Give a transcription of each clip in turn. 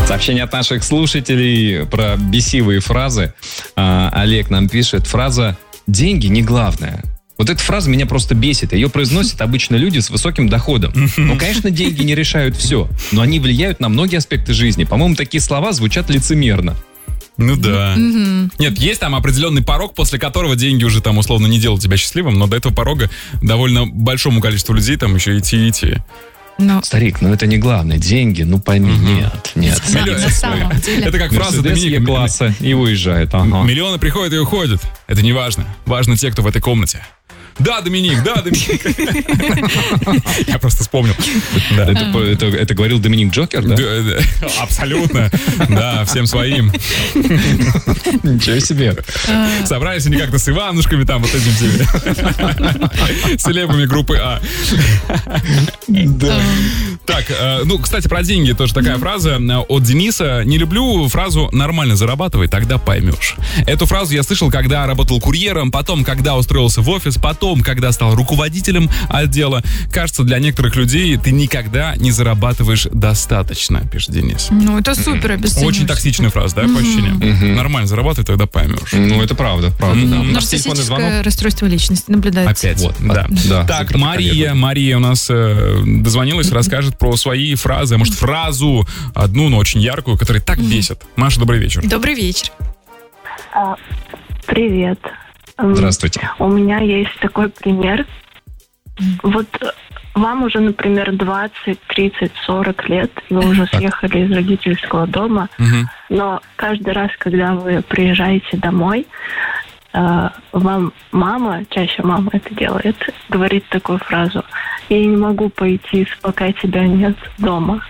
Сообщение от наших слушателей про бесивые фразы. Олег нам пишет, фраза «деньги не главное». Вот эта фраза меня просто бесит. Ее произносят обычно люди с высоким доходом. Ну, конечно, деньги не решают все, но они влияют на многие аспекты жизни. По-моему, такие слова звучат лицемерно. Ну да. Нет, есть там определенный порог, после которого деньги уже там условно не делают тебя счастливым, но до этого порога довольно большому количеству людей там еще идти. Но... Старик, это не главное. Деньги, пойми, нет. Это как фраза Доминика класса и уезжает. Ага. Миллионы приходят и уходят. Это не важно. Важно те, кто в этой комнате. Да, Доминик. Я просто вспомнил. Это говорил Доминик Джокер, да? Абсолютно. Да, всем своим. Ничего себе. Собрались они как-то с Иванушками, там вот этим всеми селебами группы А. Так, кстати, про деньги тоже такая фраза от Дениса. Не люблю фразу «нормально зарабатывай, тогда поймешь». Эту фразу я слышал, когда работал курьером, потом, когда устроился в офис, потом, когда стал руководителем отдела. Кажется, для некоторых людей ты никогда не зарабатываешь достаточно, пишет Денис. Это супер обесценивающе. Очень токсичная фраза, да, по ощущениям? Нормально зарабатывай, тогда поймешь. Это правда, да. Нарциссическое расстройство личности наблюдается. Опять, да. Так, Мария у нас дозвонилась, расскажет про свои фразы, а может фразу одну, но очень яркую, которая так бесит. Маша, добрый вечер. Добрый вечер. Привет. Здравствуйте. У меня есть такой пример. Вот вам уже, например, 20, 30, 40 лет, вы уже съехали из родительского дома, но каждый раз, когда вы приезжаете домой, вам чаще мама это делает, говорит такую фразу: «Я не могу пойти, пока тебя нет дома».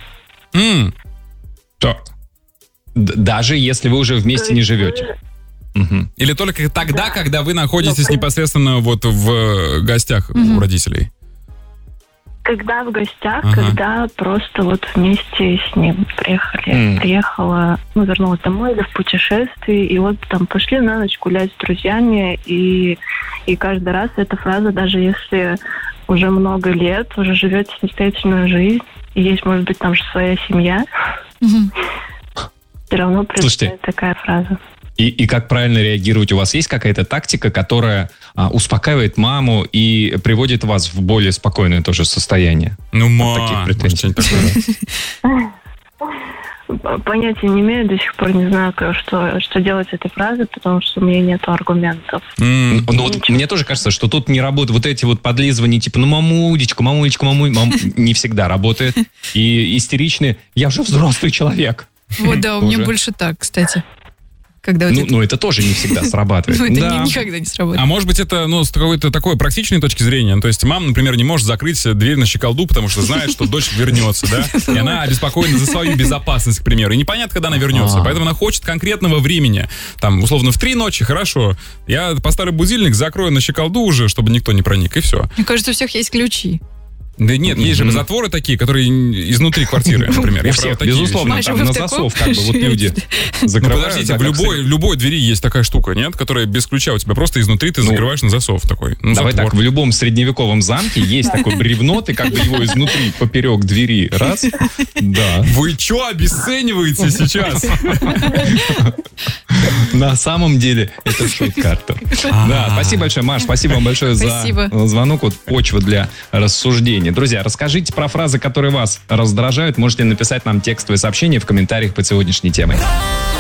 Даже если вы уже вместе не живете? Или только тогда, когда вы находитесь непосредственно вот в гостях у родителей? Когда в гостях, когда просто вот вместе с ним приехала, вернулась домой или в путешествии, и вот там пошли на ночь гулять с друзьями, и каждый раз эта фраза, даже если уже много лет, уже живете самостоятельную жизнь, и есть, может быть, там же своя семья, все равно прилетает такая фраза. И как правильно реагировать? У вас есть какая-то тактика, которая успокаивает маму и приводит вас в более спокойное тоже состояние? Понятия не имею, до сих пор не знаю, что делать с этой фразой, потому что у меня нет аргументов. Мне тоже кажется, что тут не работают вот эти вот подлизывания, типа, мамулечка, не всегда работает. И истеричные, я же взрослый человек. Вот да, у меня больше так, кстати. Когда это тоже не всегда срабатывает. Это никогда не сработает. А может быть, это с какой-то такой практичной точки зрения? То есть мама, например, не может закрыть дверь на щеколду, потому что знает, что дочь вернется, да? И она обеспокоена за свою безопасность, к примеру. И непонятно, когда она вернется. Поэтому она хочет конкретного времени. Там, условно, в 3 ночи, хорошо. Я поставлю будильник, закрою на щеколду уже, чтобы никто не проник, и все. Мне кажется, у всех есть ключи. Да нет, есть же затворы такие, которые изнутри квартиры, например. У всех, безусловно, на засов люди закрывают. Подождите, в любой двери есть такая штука, нет? Которая без ключа у тебя просто изнутри ты закрываешь на засов такой. Давай так, в любом средневековом замке есть такое бревно, ты как бы его изнутри поперек двери, раз, да. Вы что обесцениваете сейчас? На самом деле это шорткат. Да, спасибо большое, Маш, спасибо вам большое за звонок. Вот почва для рассуждения. Друзья, расскажите про фразы, которые вас раздражают. Можете написать нам текстовые сообщения в комментариях под сегодняшней темой.